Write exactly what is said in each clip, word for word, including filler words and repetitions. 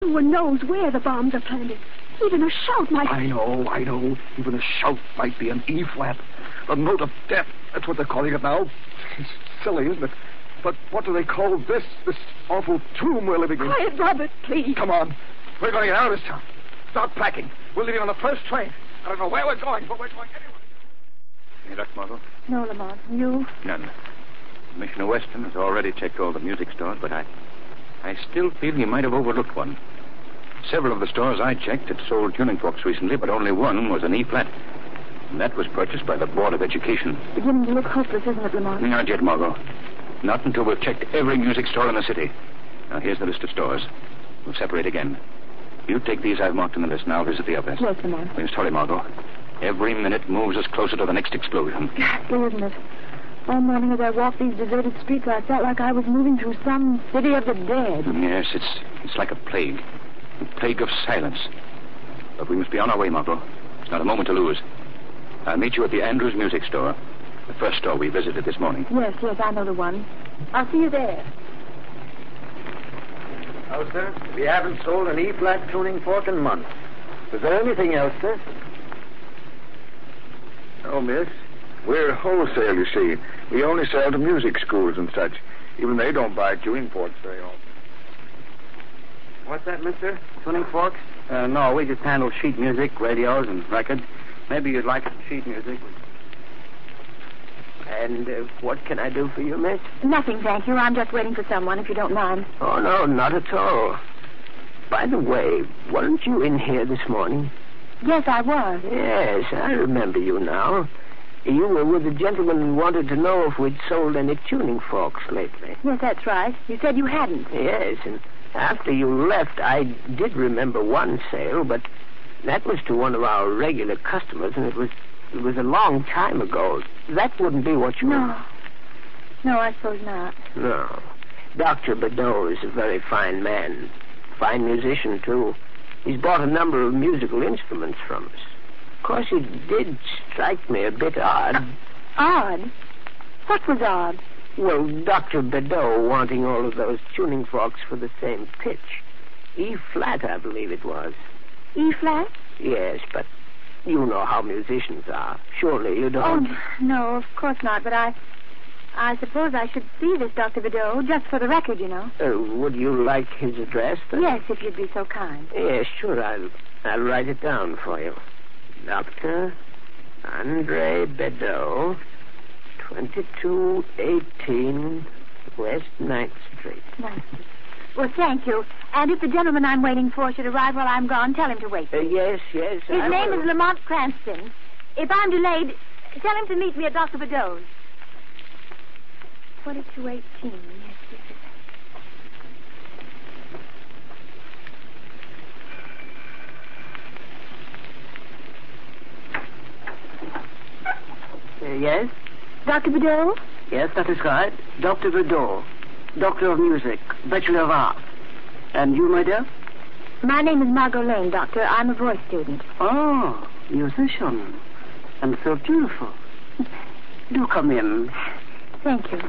one knows where the bombs are planted. Even a shout might... I know, I know. Even a shout might be an E-flat. A note of death. That's what they're calling it now. It's silly, isn't it? But what do they call this? This awful tomb we're living in? Quiet, Robert, please. Come on. We're going to get out of this town. Start packing. We're leaving on the first train. I don't know where we're going, but we're going anyway. Any luck, Margot? No, Lamont. You? None. Commissioner Weston has already checked all the music stores, but I... I still feel he might have overlooked one. Several of the stores I checked had sold tuning forks recently, but only one was an E-flat. And that was purchased by the Board of Education. Beginning to look hopeless, isn't it, Lamont? Not yet, Margot. Not until we've checked every music store in the city. Now, here's the list of stores. We'll separate again. You take these I've marked in the list, and I'll visit the others. Yes, Lamont. Please, hurry, Margot. Every minute moves us closer to the next explosion. Ghastly, isn't it? All morning as I walked these deserted streets, I felt like I was moving through some city of the dead. Yes, it's it's like a plague. A plague of silence. But we must be on our way, Margot. It's not a moment to lose. I'll meet you at the Andrews Music Store, the first store we visited this morning. Yes, yes, I know the one. I'll see you there. Oh, sir, we haven't sold an E-flat tuning fork in months. Is there anything else, sir? Oh, miss. We're wholesale, you see. We only sell to music schools and such. Even they don't buy tuning forks very often. What's that, mister? Tuning forks? Uh, no, we just handle sheet music, radios, and records. Maybe you'd like some sheet music. And uh, what can I do for you, miss? Nothing, thank you. I'm just waiting for someone, if you don't mind. Oh, no, not at all. By the way, weren't you in here this morning? Yes, I was. Yes, I remember you now. You were with a gentleman who wanted to know if we'd sold any tuning forks lately. Yes, that's right. You said you hadn't. Yes, and after you left, I did remember one sale, but that was to one of our regular customers, and it was it was a long time ago. That wouldn't be what you... No. No, I suppose not. No. Doctor Badeau is a very fine man. Fine musician, too. He's bought a number of musical instruments from us. Of course, it did strike me a bit odd. Odd? What was odd? Well, Doctor Badeau wanting all of those tuning forks for the same pitch. E-flat, I believe it was. E-flat? Yes, but you know how musicians are. Surely you don't... Oh, no, of course not, but I... I suppose I should see this Doctor Badeau, just for the record, you know. Uh, would you like his address, then? Yes, if you'd be so kind. Yes, sure, I'll, I'll write it down for you. Doctor Andre Badeau, twenty-two eighteen West ninth Street. Ninth Street. Well, thank you. And if the gentleman I'm waiting for should arrive while I'm gone, tell him to wait. Uh, yes, yes. His I name will. is Lamont Cranston. If I'm delayed, tell him to meet me at Doctor Badeau's. twenty-two eighteen, yes, yes, yes. Uh, yes? Doctor Badeau? Yes, that is right. Doctor Badeau. Doctor of Music. Bachelor of Arts. And you, my dear? My name is Margot Lane, Doctor. I'm a voice student. Oh, musician. And so beautiful. Do come in. Thank you.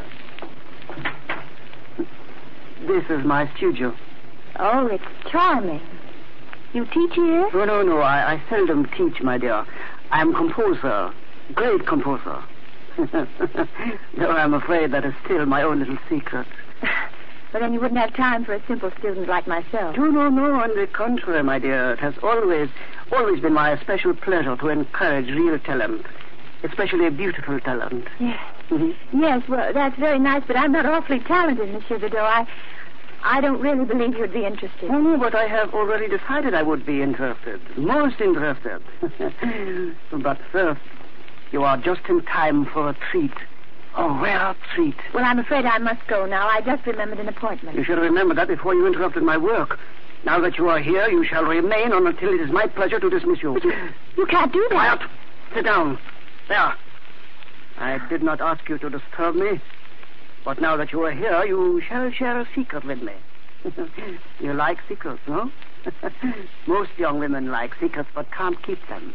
This is my studio. Oh, it's charming. You teach here? No, no, no. I, I seldom teach, my dear. I'm composer. Great composer. Though I'm afraid that is still my own little secret. But then you wouldn't have time for a simple student like myself. No, no, no. On the contrary, my dear. It has always, always been my special pleasure to encourage real talent. Especially beautiful talent. Yes. Mm-hmm. Yes, well, that's very nice, but I'm not awfully talented, Monsieur Badeau. I, I don't really believe you'd be interested. Oh, no, but I have already decided I would be interested. Most interested. But first, you are just in time for a treat. A rare treat. Well, I'm afraid I must go now. I just remembered an appointment. You should remember that before you interrupted my work. Now that you are here, you shall remain on until it is my pleasure to dismiss you. But you, you can't do that. Quiet. Sit down. There. I did not ask you to disturb me, but now that you are here, you shall share a secret with me. You like secrets, no? Most young women like secrets, but can't keep them.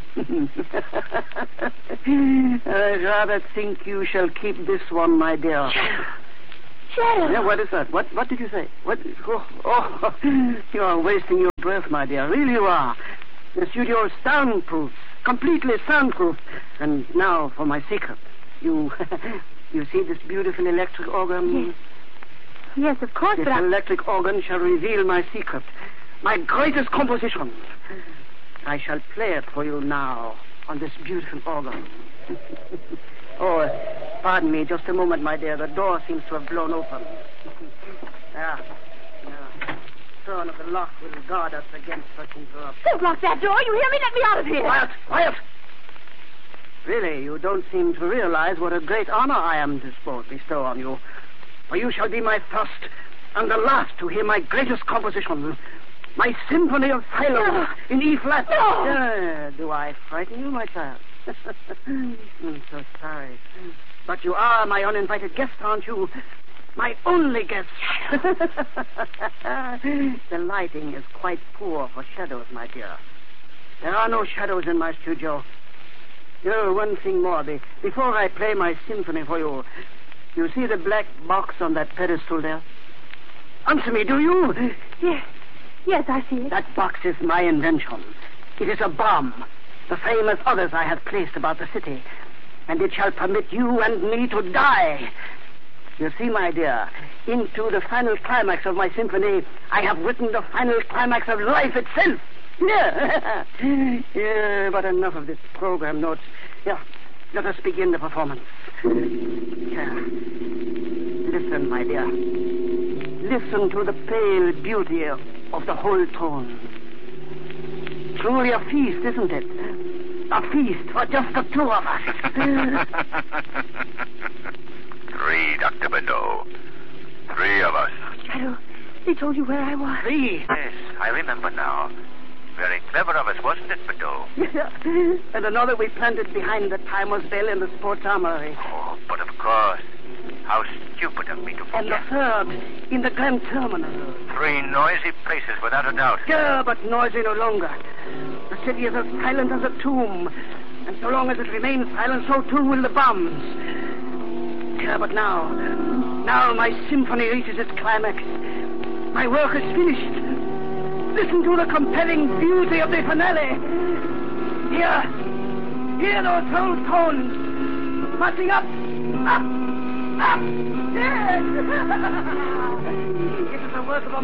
I rather think you shall keep this one, my dear. Sheriff. Yeah, what is that? What What did you say? What? Oh, oh, you are wasting your breath, my dear. Really you are. The studio is soundproof. Completely soundproof. And now for my secret. You you see this beautiful electric organ? Yes. Yes, of course, This but I... electric organ shall reveal my secret. My greatest composition. I shall play it for you now on this beautiful organ. Oh, pardon me just a moment, my dear. The door seems to have blown open. Yeah. Yeah. Turn of the lock will guard us against such interruptions. Don't lock that door. You hear me? Let me out of here. Quiet! Quiet! Really, you don't seem to realize what a great honor I am to bestow on you. For you shall be my first and the last to hear my greatest composition. My Symphony of Silence No. in E flat. No. Uh, do I frighten you, my child? I'm so sorry. But you are my uninvited guest, aren't you? My only guest. The lighting is quite poor for shadows, my dear. There are no shadows in my studio. Oh, one thing more. Be- before I play my symphony for you, you see the black box on that pedestal there? Answer me, do you? Yes. Yes, I see it. That box is my invention. It is a bomb, the same as others I have placed about the city. And it shall permit you and me to die. You see, my dear, into the final climax of my symphony, I have written the final climax of life itself. Yeah. Yeah, but enough of this program notes. Yeah, let us begin the performance. Yeah. Listen, my dear. Listen to the pale beauty of the whole tone. Truly a feast, isn't it? A feast for just the two of us. Three, Doctor Bedeau. Three of us. Shadow, they told you where I was. Three. Yes, I remember now. Very clever of us, wasn't it, Bedeau? And another we planted behind the Timer's Bell in the Sports Armory. Oh, but of course. How stupid of me to And the forget. third in the Grand Terminal. Three noisy places, without a doubt. Yeah, but noisy no longer. The city is as silent as a tomb. And so long as it remains silent, so too will the bombs. Yeah, but now, now my symphony reaches its climax. My work is finished. Listen to the compelling beauty of the finale. Hear, hear those whole tones marching up, up, up. Yes. It is a work of a